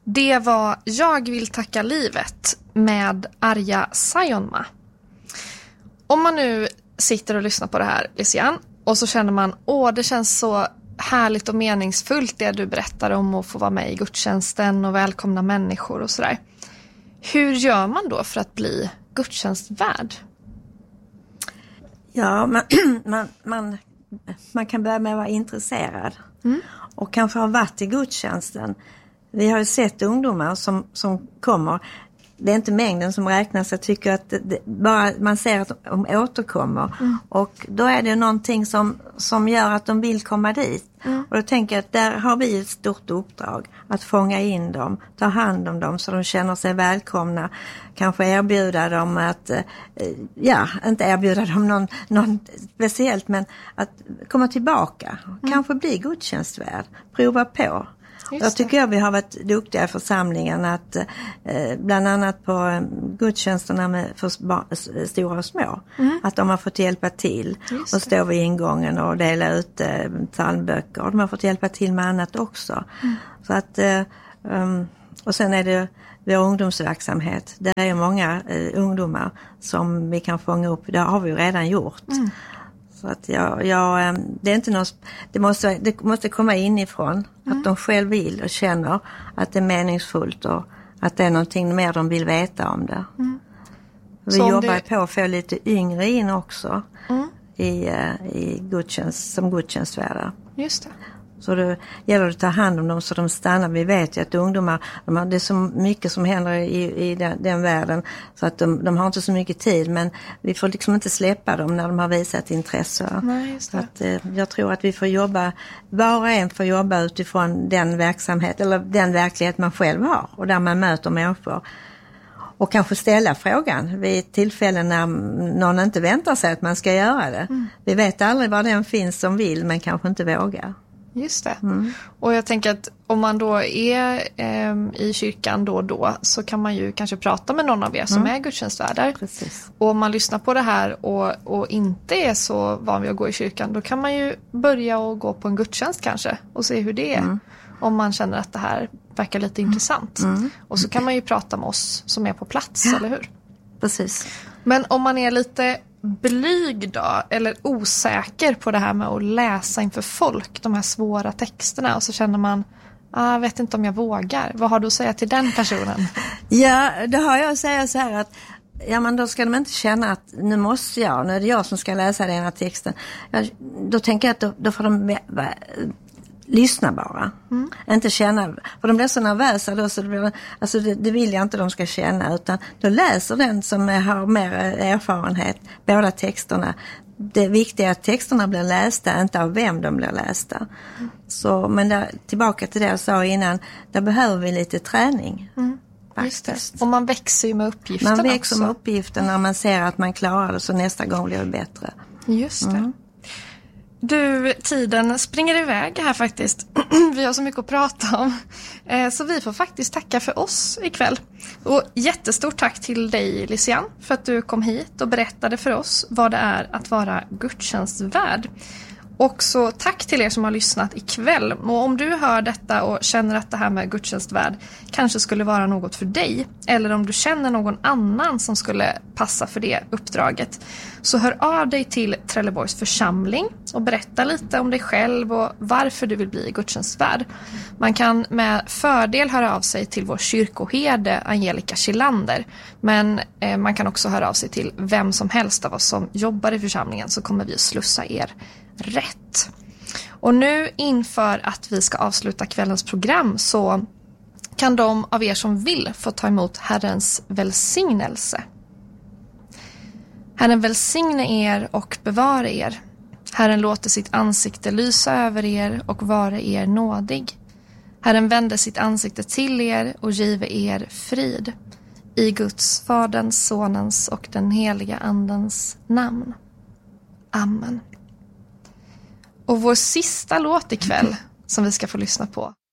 Det var Jag vill tacka livet med Arja Saijonmaa. Om man nu sitter och lyssnar på det här, Lisian, och så känner man, det känns så härligt och meningsfullt det du berättar om att få vara med i gudstjänsten och välkomna människor och sådär. Hur gör man då för att bli gudstjänstvärd? Ja, man kan börja med att vara intresserad och kanske ha varit i gudstjänsten. Vi har ju sett ungdomar som kommer. Det är inte mängden som räknas. Jag tycker att bara man ser att de återkommer. Och då är det någonting som gör att de vill komma dit. Och då tänker jag att där har vi ett stort uppdrag. Att fånga in dem, ta hand om dem så de känner sig välkomna. Kanske erbjuda dem att, inte erbjuda dem någon speciellt, men att komma tillbaka. Kanske bli gudstjänstvärd. Prova på. Jag tycker vi har varit duktiga i församlingen att bland annat på gudstjänsterna för stora och små, att de har fått hjälpa till och stå vid ingången och dela ut psalmböcker. De har fått hjälpa till med annat också. Så att, och sen är det vår ungdomsverksamhet. Det är många ungdomar som vi kan fånga upp. Det har vi ju redan gjort. Så att det är inte något, det måste komma inifrån att de själv vill och känner att det är meningsfullt och att det är någonting mer de vill veta om det. Vi jobbar på att få lite yngre in också i gudstjänst, som gudstjänstvärdar. Just det. Så det gäller att ta hand om dem så de stannar. Vi vet ju att ungdomar, det är så mycket som händer i den världen så att de har inte så mycket tid, men vi får liksom inte släppa dem när de har visat intresse. Nej, just det. Så att, jag tror att vi får jobba, var och en får jobba utifrån den verksamhet eller den verklighet man själv har och där man möter människor. Och kanske ställa frågan vid tillfällen när någon inte väntar sig att man ska göra det. Vi vet aldrig var den finns som vill men kanske inte vågar. Just det. Och jag tänker att om man då är i kyrkan då och då så kan man ju kanske prata med någon av er som är gudstjänstvärdar. Precis. Och om man lyssnar på det här och inte är så van vid att gå i kyrkan, då kan man ju börja och gå på en gudstjänst kanske och se hur det är. Om man känner att det här verkar lite intressant. Och så kan man ju prata med oss som är på plats, eller hur? Precis. Men om man är lite blyg då, eller osäker på det här med att läsa inför folk, de här svåra texterna, och så känner man, jag vet inte om jag vågar. Vad har du att säga till den personen? Ja, då har jag att säga så här att men då ska de inte känna att nu är det jag som ska läsa den här texten. Då tänker jag att då får de lyssna bara. Inte känna, för de blir så nervösa då, så det vill jag inte de ska känna, utan då läser den som har mer erfarenhet båda texterna. Det viktiga är att texterna blir lästa, inte av vem de blir lästa. Så, men tillbaka till det jag sa innan, där behöver vi lite träning. Just det. Och man växer ju med uppgifterna. Man växer med uppgifterna när man ser att man klarar det, så nästa gång blir det bättre. Just det. Du, tiden springer iväg här faktiskt. Vi har så mycket att prata om. Så vi får faktiskt tacka för oss ikväll. Och jättestort tack till dig, Lisian, för att du kom hit och berättade för oss vad det är att vara gudstjänstvärd. Och så tack till er som har lyssnat ikväll. Och om du hör detta och känner att det här med gudstjänstvärd kanske skulle vara något för dig, eller om du känner någon annan som skulle passa för det uppdraget, så hör av dig till Trelleborgs församling och berätta lite om dig själv och varför du vill bli gudstjänstvärd. Man kan med fördel höra av sig till vår kyrkoherde Angelica Kilander, men man kan också höra av sig till vem som helst av oss som jobbar i församlingen, så kommer vi att slussa er rätt. Och nu inför att vi ska avsluta kvällens program så kan de av er som vill få ta emot Herrens välsignelse. Herren välsigne er och bevara er. Herren låter sitt ansikte lysa över er och vara er nådig. Herren vänder sitt ansikte till er och giver er frid. I Guds, Faderns, Sonens och den heliga Andens namn. Amen. Och vår sista låt ikväll som vi ska få lyssna på